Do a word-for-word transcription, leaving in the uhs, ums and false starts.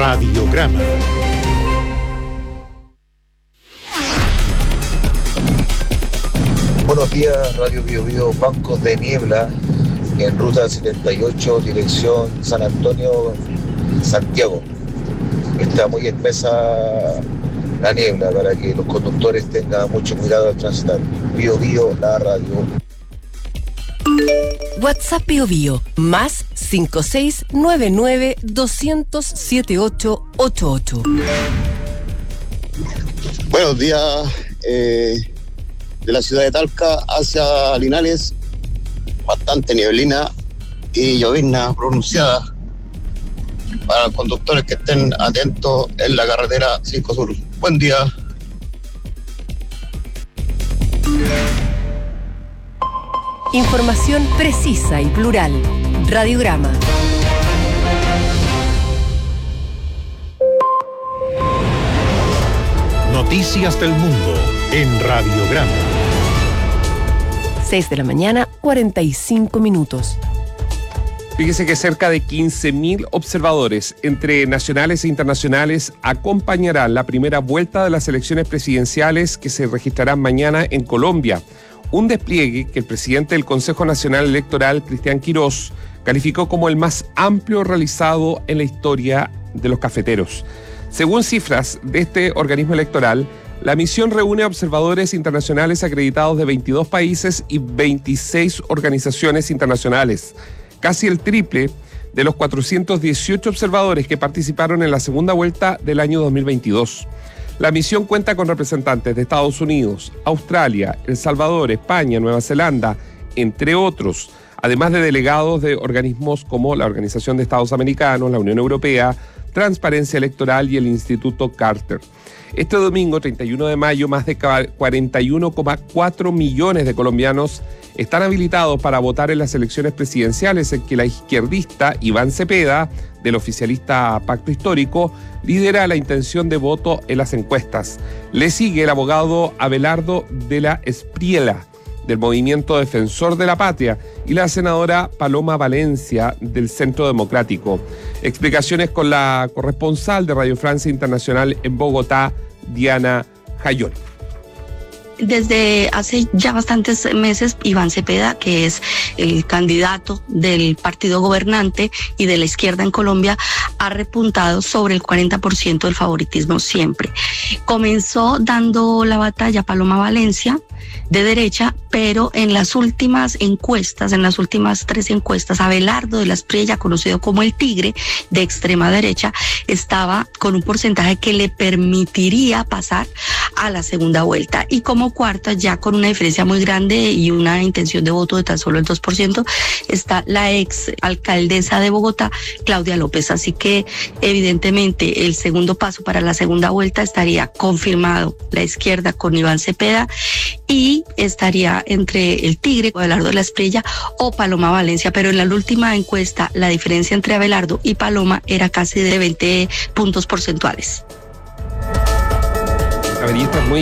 Radiograma. Buenos días, Radio Bio Bio. Bancos de niebla en ruta setenta y ocho, dirección San Antonio, Santiago. Está muy espesa la niebla para que los conductores tengan mucho cuidado al transitar. Bio Bio, la radio. WhatsApp Bio Bio, más cinco seis nueve nueve dos cero cero siete ocho ocho ocho. Buenos días, eh, de la ciudad de Talca hacia Linares, bastante nieblina y llovizna pronunciada. Para los conductores que estén atentos en la carretera cinco Sur. Buen día. Información precisa y plural. Radiograma. Noticias del mundo en Radiograma. seis de la mañana, cuarenta y cinco minutos. Fíjese que cerca de quince mil observadores, entre nacionales e internacionales, acompañarán la primera vuelta de las elecciones presidenciales que se registrarán mañana en Colombia. Un despliegue que el presidente del Consejo Nacional Electoral, Cristian Quirós, calificó como el más amplio realizado en la historia de los cafeteros. Según cifras de este organismo electoral, la misión reúne a observadores internacionales acreditados de veintidós países y veintiséis organizaciones internacionales, casi el triple de los cuatrocientos dieciocho observadores que participaron en la segunda vuelta del año dos mil veintidós. La misión cuenta con representantes de Estados Unidos, Australia, El Salvador, España, Nueva Zelanda, entre otros, además de delegados de organismos como la Organización de Estados Americanos, la Unión Europea, Transparencia Electoral y el Instituto Carter. Este domingo, treinta y uno de mayo, más de cuarenta y uno coma cuatro millones de colombianos están habilitados para votar en las elecciones presidenciales en que la izquierdista Iván Cepeda, del oficialista Pacto Histórico, lidera la intención de voto en las encuestas. Le sigue el abogado Abelardo de la Espriella, del Movimiento Defensor de la Patria, y la senadora Paloma Valencia, del Centro Democrático. Explicaciones con la corresponsal de Radio Francia Internacional en Bogotá, Diana Jayón. Desde hace ya bastantes meses, Iván Cepeda, que es el candidato del partido gobernante y de la izquierda en Colombia, ha repuntado sobre el cuarenta por ciento del favoritismo siempre. Comenzó dando la batalla a Paloma Valencia, de derecha, pero en las últimas encuestas, en las últimas tres encuestas, Abelardo de la Espriella, conocido como el Tigre, de extrema derecha, estaba con un porcentaje que le permitiría pasar a la segunda vuelta. Y como cuarta, ya con una diferencia muy grande y una intención de voto de tan solo el dos por ciento, está la ex alcaldesa de Bogotá, Claudia López. Así que evidentemente el segundo paso para la segunda vuelta estaría confirmado la izquierda con Iván Cepeda y estaría entre el Tigre, Abelardo de la Espriella o Paloma Valencia, pero en la última encuesta la diferencia entre Abelardo y Paloma era casi de veinte puntos porcentuales. A ver, y esta es muy